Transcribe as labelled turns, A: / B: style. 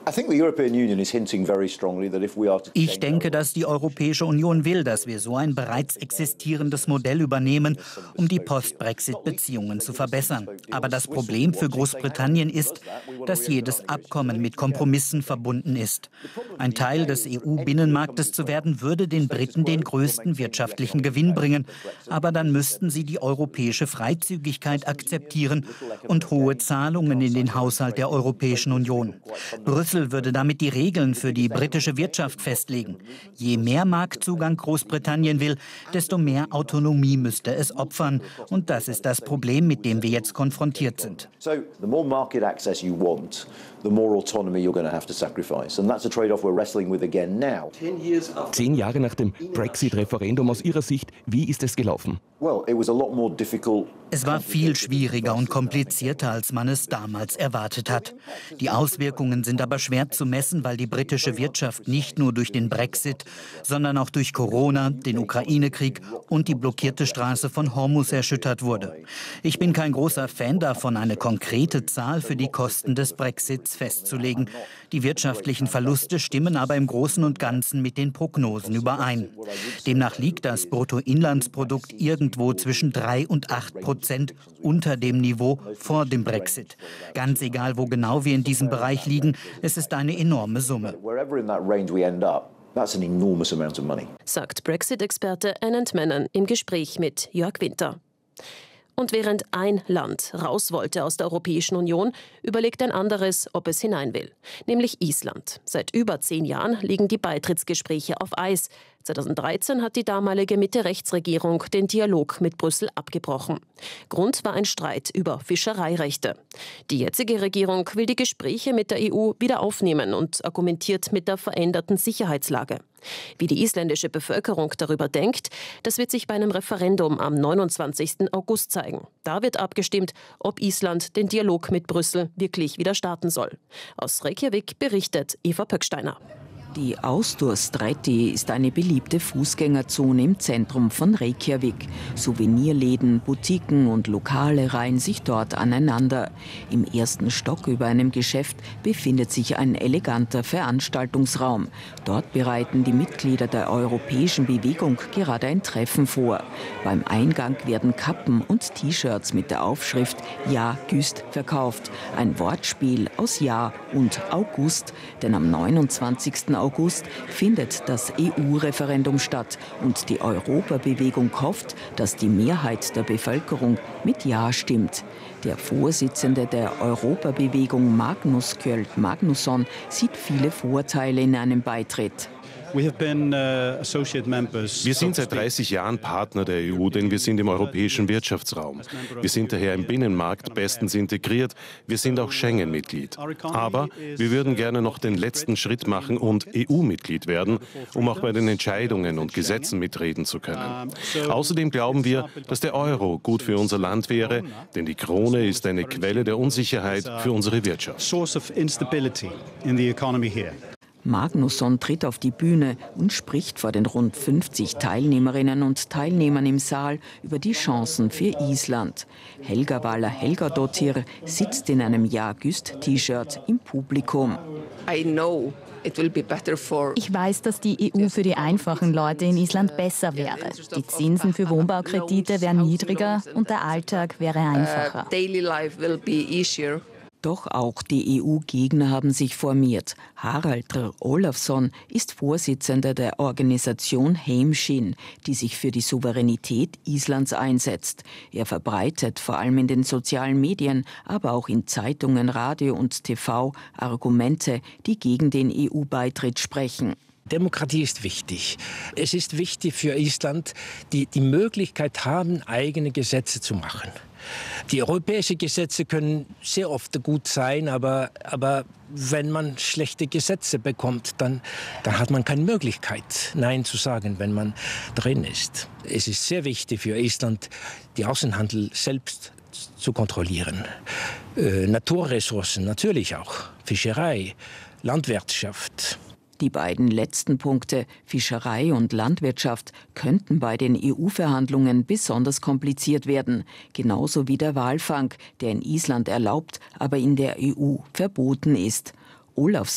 A: Ich denke, dass die Europäische Union will, dass wir so ein bereits existierendes Modell übernehmen, um die Post-Brexit-Beziehungen zu verbessern. Aber das Problem für Großbritannien ist, dass jedes Abkommen mit Kompromissen verbunden ist. Ein Teil des EU-Binnenmarktes zu werden, würde den Briten den größten wirtschaftlichen Gewinn bringen. Aber dann müssten sie die europäische Freizügigkeit akzeptieren und hohe Zahlungen in den Haushalt der Europäischen Union. Brüssel würde damit die Regeln für die britische Wirtschaft festlegen. Je mehr Marktzugang Großbritannien will, desto mehr Autonomie müsste es opfern. Und das ist das Problem, mit dem wir jetzt konfrontiert sind.
B: The more autonomy you're going to have to sacrifice. And that's a trade-off we're wrestling with again now.
C: 10 Jahre nach dem Brexit-Referendum aus Ihrer Sicht, wie ist es gelaufen?
B: Well, it was a lot more difficult.
A: Es war viel schwieriger und komplizierter, als man es damals erwartet hat. Die Auswirkungen sind aber schwer zu messen, weil die britische Wirtschaft nicht nur durch den Brexit, sondern auch durch Corona, den Ukraine-Krieg und die blockierte Straße von Hormuz erschüttert wurde. Ich bin kein großer Fan davon, eine konkrete Zahl für die Kosten des Brexits festzulegen. Die wirtschaftlichen Verluste stimmen aber im Großen und Ganzen mit den Prognosen überein. Demnach liegt das Bruttoinlandsprodukt irgendwo zwischen 3 und 8% unter dem Niveau vor dem Brexit. Ganz egal, wo genau wir in diesem Bereich liegen, es ist eine enorme Summe.
D: Sagt Brexit-Experte Anand Menon im Gespräch mit Jörg Winter. Und während ein Land raus wollte aus der Europäischen Union, überlegt ein anderes, ob es hinein will, nämlich Island. Seit über 10 Jahren liegen die Beitrittsgespräche auf Eis. 2013 hat die damalige Mitte-Rechts-Regierung den Dialog mit Brüssel abgebrochen. Grund war ein Streit über Fischereirechte. Die jetzige Regierung will die Gespräche mit der EU wieder aufnehmen und argumentiert mit der veränderten Sicherheitslage. Wie die isländische Bevölkerung darüber denkt, das wird sich bei einem Referendum am 29. August zeigen. Da wird abgestimmt, ob Island den Dialog mit Brüssel wirklich wieder starten soll. Aus Reykjavik berichtet Eva Pöcksteiner.
E: Die Austurstræti ist eine beliebte Fußgängerzone im Zentrum von Reykjavik. Souvenirläden, Boutiquen und Lokale reihen sich dort aneinander. Im ersten Stock über einem Geschäft befindet sich ein eleganter Veranstaltungsraum. Dort bereiten die Mitglieder der Europäischen Bewegung gerade ein Treffen vor. Beim Eingang werden Kappen und T-Shirts mit der Aufschrift Ja Güst verkauft. Ein Wortspiel aus Ja und August, denn am 29. August findet das EU-Referendum statt und die Europabewegung hofft, dass die Mehrheit der Bevölkerung mit Ja stimmt. Der Vorsitzende der Europabewegung Magnus Kjöld Magnusson sieht viele Vorteile in einem Beitritt.
F: Wir sind seit 30 Jahren Partner der EU, denn wir sind im europäischen Wirtschaftsraum. Wir sind daher im Binnenmarkt bestens integriert. Wir sind auch Schengen-Mitglied. Aber wir würden gerne noch den letzten Schritt machen und EU-Mitglied werden, um auch bei den Entscheidungen und Gesetzen mitreden zu können. Außerdem glauben wir, dass der Euro gut für unser Land wäre, denn die Krone ist eine Quelle der Unsicherheit für unsere Wirtschaft.
E: Magnusson tritt auf die Bühne und spricht vor den rund 50 Teilnehmerinnen und Teilnehmern im Saal über die Chancen für Island. Helga Vala Helgadottir sitzt in einem Ja-Güst-T-Shirt im Publikum.
G: Ich weiß, dass die EU für die einfachen Leute in Island besser wäre. Die Zinsen für Wohnbaukredite wären niedriger und der Alltag wäre einfacher.
E: Doch auch die EU-Gegner haben sich formiert. Haraldur Ólafsson ist Vorsitzender der Organisation Heimshin, die sich für die Souveränität Islands einsetzt. Er verbreitet vor allem in den sozialen Medien, aber auch in Zeitungen, Radio und TV Argumente, die gegen den EU-Beitritt sprechen.
H: Demokratie ist wichtig. Es ist wichtig für Island, die Möglichkeit haben, eigene Gesetze zu machen. Die europäischen Gesetze können sehr oft gut sein, aber wenn man schlechte Gesetze bekommt, dann hat man keine Möglichkeit, Nein zu sagen, wenn man drin ist. Es ist sehr wichtig für Island, die Außenhandel selbst zu kontrollieren. Naturressourcen natürlich auch, Fischerei, Landwirtschaft.
E: Die beiden letzten Punkte, Fischerei und Landwirtschaft, könnten bei den EU-Verhandlungen besonders kompliziert werden. Genauso wie der Walfang, der in Island erlaubt, aber in der EU verboten ist.